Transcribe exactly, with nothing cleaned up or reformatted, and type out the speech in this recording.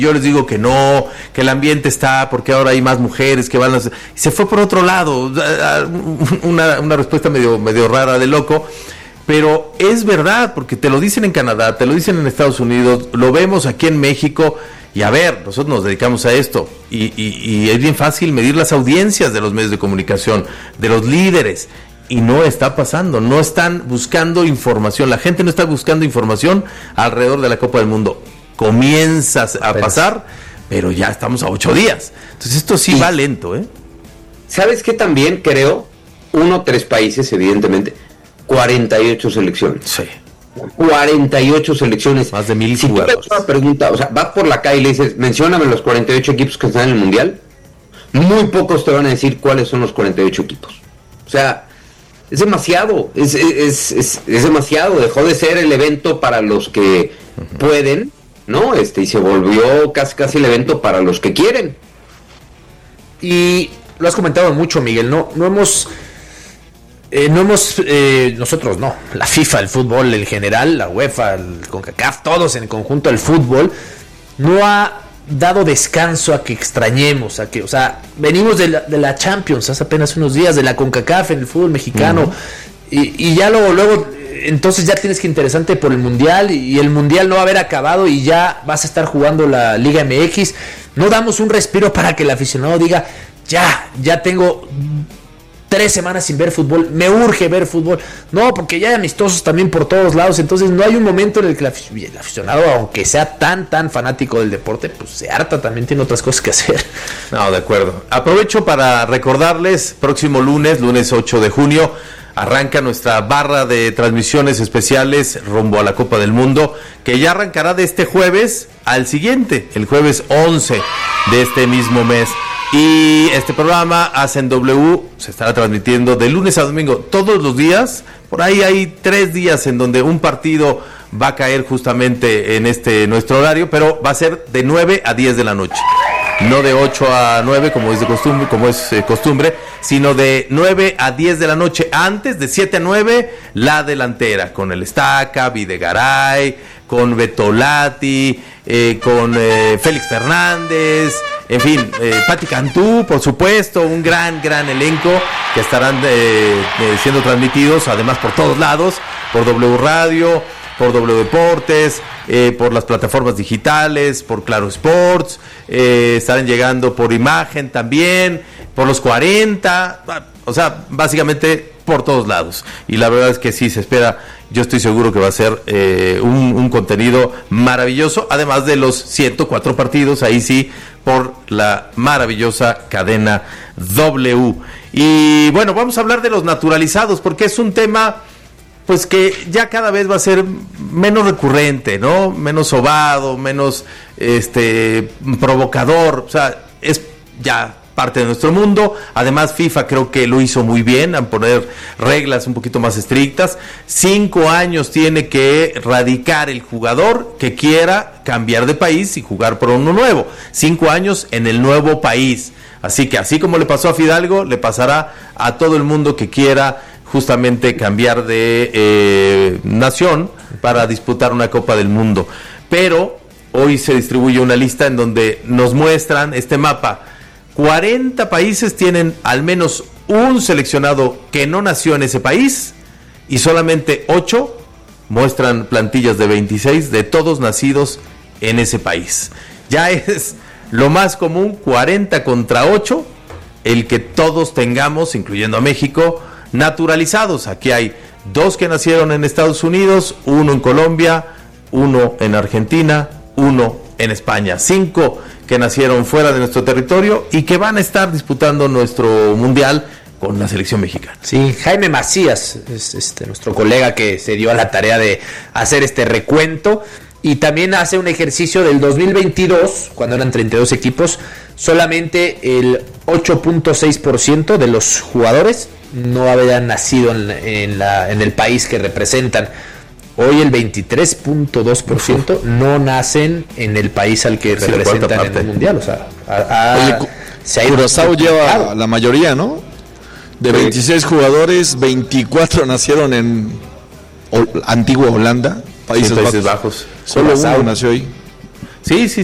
Yo les digo que no, que el ambiente está porque ahora hay más mujeres que van a... Se fue por otro lado, una, una respuesta medio, medio rara de loco, pero es verdad, porque te lo dicen en Canadá, te lo dicen en Estados Unidos, lo vemos aquí en México, y a ver, nosotros nos dedicamos a esto, y, y, y es bien fácil medir las audiencias de los medios de comunicación, de los líderes, y no está pasando, no están buscando información, la gente no está buscando información alrededor de la Copa del Mundo. Comienza a pasar, pero ya estamos a ocho días. Entonces esto sí, sí va lento, ¿eh? ¿Sabes qué también creo? Uno, tres países, evidentemente, cuarenta y ocho selecciones. Sí. cuarenta y ocho selecciones. Más de mil si jugadores. Si tú una pregunta, o sea, vas por la calle y le dices, mencióname los cuarenta y ocho equipos que están en el Mundial, muy pocos te van a decir cuáles son los cuarenta y ocho equipos. O sea, es demasiado, es, es, es, es demasiado. Dejó de ser el evento para los que uh-huh. pueden, ¿no? Este, y se volvió casi casi el evento para los que quieren. Y lo has comentado mucho, Miguel, no, no hemos, eh, no hemos, eh, nosotros no, la FIFA, el fútbol en general, la UEFA, el CONCACAF, todos en conjunto, el fútbol, no ha dado descanso a que extrañemos, a que, o sea, venimos de la, de la Champions hace apenas unos días, de la CONCACAF en el fútbol mexicano, uh-huh. y, y ya luego, luego, entonces ya tienes que interesarte por el Mundial, y el Mundial no va a haber acabado y ya vas a estar jugando la Liga M X. No damos un respiro para que el aficionado diga, ya, ya tengo tres semanas sin ver fútbol, me urge ver fútbol. No, porque ya hay amistosos también por todos lados, entonces no hay un momento en el que el aficionado, aunque sea tan, tan fanático del deporte, pues se harta, también tiene otras cosas que hacer. No, de acuerdo. Aprovecho para recordarles, próximo lunes, lunes ocho de junio, arranca nuestra barra de transmisiones especiales rumbo a la Copa del Mundo, que ya arrancará de este jueves al siguiente, el jueves once de este mismo mes. Y este programa, Hacen W, se estará transmitiendo de lunes a domingo, todos los días. Por ahí hay tres días en donde un partido va a caer justamente en este nuestro horario, pero va a ser de nueve a diez de la noche. No de ocho a nueve como es de costumbre, como es eh, costumbre, sino de nueve a diez de la noche. Antes, de siete a nueve, la delantera, con el Estaca, Videgaray, con Betolati, eh, con eh, Félix Fernández, en fin, eh, Pati Cantú, por supuesto, un gran, gran elenco que estarán eh, eh, siendo transmitidos, además por todos lados, por W Radio, por W Deportes, eh, por las plataformas digitales, por Claro Sports, eh, estarán llegando por imagen también, por los cuarenta, o sea, básicamente por todos lados. Y la verdad es que sí, se espera, yo estoy seguro que va a ser eh, un, un contenido maravilloso, además de los ciento cuatro partidos, ahí sí, por la maravillosa cadena W. Y bueno, vamos a hablar de los naturalizados, porque es un tema pues que ya cada vez va a ser menos recurrente, ¿no? Menos sobado, menos este provocador, o sea, es ya parte de nuestro mundo. Además, FIFA creo que lo hizo muy bien al poner reglas un poquito más estrictas. Cinco años tiene que radicar el jugador que quiera cambiar de país y jugar por uno nuevo. Cinco años en el nuevo país. Así que así como le pasó a Fidalgo, le pasará a todo el mundo que quiera justamente cambiar de eh, nación para disputar una Copa del Mundo. Pero hoy se distribuye una lista en donde nos muestran este mapa. cuarenta países tienen al menos un seleccionado que no nació en ese país, y solamente ocho muestran plantillas de veintiséis de todos nacidos en ese país. Ya es lo más común, cuarenta contra ocho, el que todos tengamos, incluyendo a México, naturalizados. Aquí hay dos que nacieron en Estados Unidos, uno en Colombia, uno en Argentina, uno en España, cinco que nacieron fuera de nuestro territorio y que van a estar disputando nuestro mundial con la selección mexicana. Sí, Jaime Macías es este nuestro colega que se dio a la tarea de hacer este recuento, y también hace un ejercicio del dos mil veintidós, cuando eran treinta y dos equipos, solamente el ocho punto seis por ciento de los jugadores no habían nacido en, en, la, en el país que representan. Hoy el veintitrés punto dos por ciento no nacen en el país al que sí, representan en el mundial. O sea, a, a, Oye, se ha Curazao lleva la mayoría, ¿no? De veintiséis jugadores, veinticuatro nacieron en o, antigua Holanda, Países, sí, Países Bajos. Bajos. Solo uno nació ahí. Sí, sí.